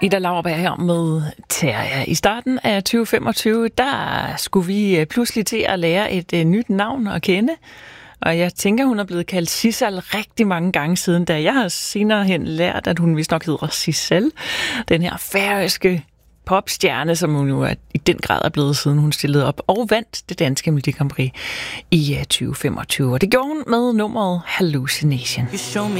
Ida Lauerberg her med Terja. I starten af 2025, der skulle vi pludselig til at lære et nyt navn at kende. Og jeg tænker, hun er blevet kaldt Sissal rigtig mange gange siden, da jeg har senere hen lært, at hun vist nok hedder Sissel. Den her færøske popstjerne, som hun jo i den grad er blevet, siden hun stillede op og vandt det danske Melodi Grand Prix i 2025. Og det gjorde hun med nummeret Hallucination.